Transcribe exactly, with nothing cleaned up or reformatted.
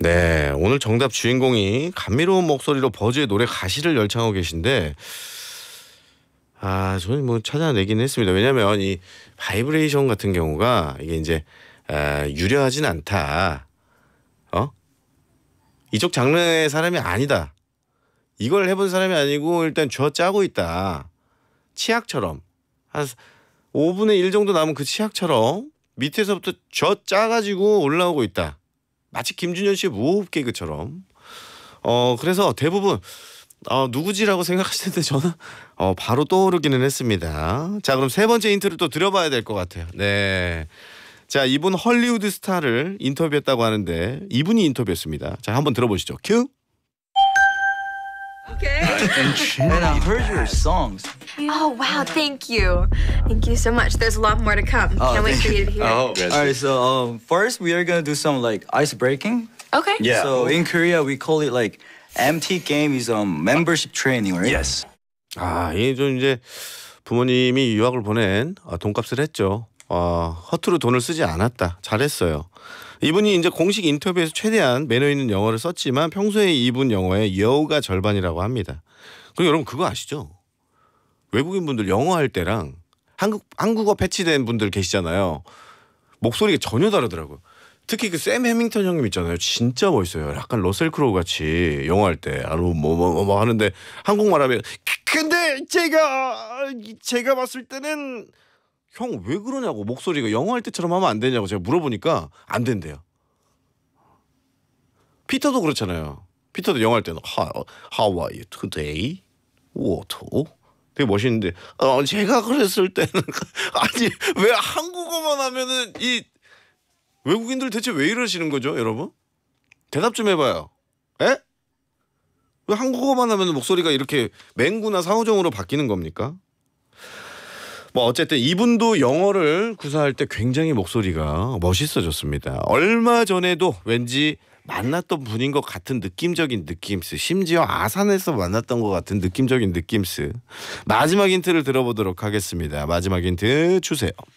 네, 오늘 정답 주인공이 감미로운 목소리로 버즈의 노래 가시를 열창하고 계신데 아, 저는 뭐 찾아내긴 했습니다. 왜냐하면 이 바이브레이션 같은 경우가 이게 이제 아, 유려하진 않다. 어? 이쪽 장르의 사람이 아니다. 이걸 해본 사람이 아니고 일단 쥐어 짜고 있다. 치약처럼 한 오분의 일 정도 남은 그 치약처럼 밑에서부터 쥐어 짜가지고 올라오고 있다. 마치 김준현 씨의 무호흡 개그처럼. 어 그래서 대부분 어, 누구지라고 생각하실 텐데 저는 어, 바로 떠오르기는 했습니다. 자, 그럼 세 번째 힌트를 또 드려봐야 될 것 같아요. 네. 자, 이분 헐리우드 스타를 인터뷰했다고 하는데 이분이 인터뷰했습니다. 자, 한번 들어보시죠. 큐. Okay. And I heard your songs. Oh wow, thank you, thank you so much. There's a lot more to come. Oh, Can't wait thank for you you. to hear. Oh, it. all right. So um, first we are gonna do some like ice breaking. Okay. Yeah. So in Korea we call it like M T game is um membership training, right? Yes. 아, 이게 좀 이제 부모님이 유학을 보낸 아, 돈값을 했죠. 어, 허투루 돈을 쓰지 않았다. 잘했어요. 이분이 이제 공식 인터뷰에서 최대한 매너 있는 영어를 썼지만 평소에 이분 영어의 여우가 절반이라고 합니다. 그리고 여러분 그거 아시죠? 외국인 분들 영어 할 때랑 한국 한국어 패치된 분들 계시잖아요. 목소리가 전혀 다르더라고요. 특히 그 샘 해밍턴 형님 있잖아요. 진짜 멋있어요. 약간 러셀 크로우 같이 영어 할 때 아로 뭐뭐 뭐 뭐 하는데 한국말 하면 근데 제가 제가 봤을 때는 형 왜 그러냐고 목소리가 영어 할 때처럼 하면 안 되냐고 제가 물어보니까 안 된대요. 피터도 그렇잖아요. 피터도 영어 할 때는 How, how are you today? What? 되게 멋있는데 어, 제가 그랬을 때는 아니 왜 한국어만 하면은 이 외국인들 대체 왜 이러시는 거죠, 여러분? 대답 좀 해봐요. 에? 왜 한국어만 하면 목소리가 이렇게 맹구나 상호정으로 바뀌는 겁니까? 뭐 어쨌든 이분도 영어를 구사할 때 굉장히 목소리가 멋있어졌습니다. 얼마 전에도 왠지 만났던 분인 것 같은 느낌적인 느낌스, 심지어 아산에서 만났던 것 같은 느낌적인 느낌스. 마지막 힌트를 들어보도록 하겠습니다. 마지막 힌트 주세요.